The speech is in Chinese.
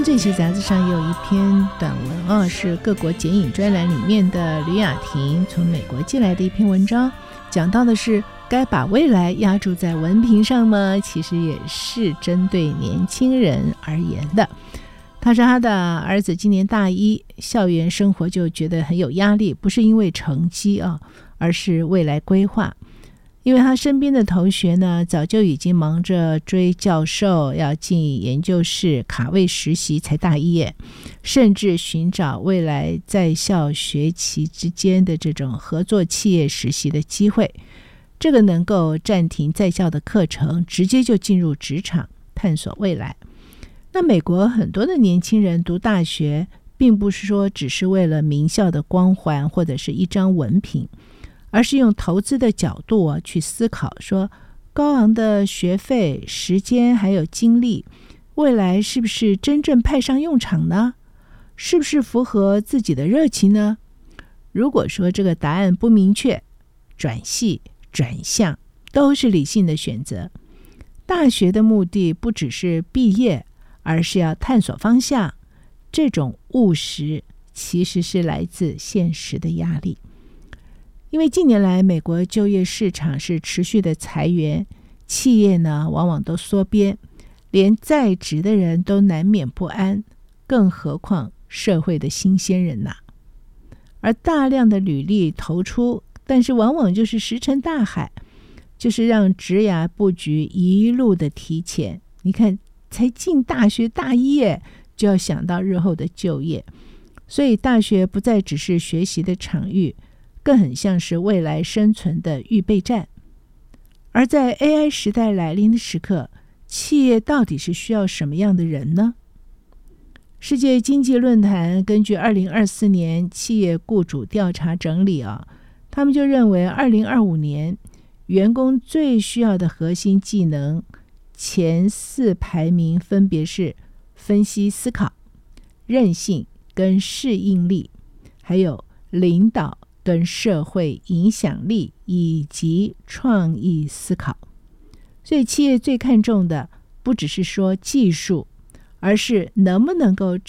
这期杂志上也有一篇短文是各国剪影专栏里面的吕雅婷从美国寄来的一篇文章，讲到的是该把未来押注在文凭上吗？其实也是针对年轻人而言的。他说他的儿子今年大一，校园生活就觉得很有压力，不是因为成绩而是未来规划。因为他身边的同学呢，早就已经忙着追教授，要进研究室卡位实习才大一耶，甚至寻找未来在校学期之间的这种合作企业实习的机会，这个能够暂停在校的课程，直接就进入职场探索未来。那美国很多的年轻人读大学，并不是说只是为了名校的光环或者是一张文凭，而是用投资的角度去思考，说高昂的学费、时间还有精力，未来是不是真正派上用场呢？是不是符合自己的热情呢？如果说这个答案不明确，转系、转向都是理性的选择。大学的目的不只是毕业，而是要探索方向。这种务实其实是来自现实的压力。因为近年来美国就业市场是持续的裁员，企业呢往往都缩编，连在职的人都难免不安，更何况社会的新鲜人呐。而大量的履历投出，但是往往就是石沉大海，就是让职涯布局一路的提前。你看，才进大学大一耶，就要想到日后的就业，所以大学不再只是学习的场域，更很像是未来生存的预备战。而在 AI 时代来临的时刻，企业到底是需要什么样的人呢？世界经济论坛根据2024年企业雇主调查整理他们就认为2025年员工最需要的核心技能前4排名分别是分析思考、韧性跟适应力，还有领导跟社会影响力以及创意思考。所以企业最看重的不只是说技术，而是能不能够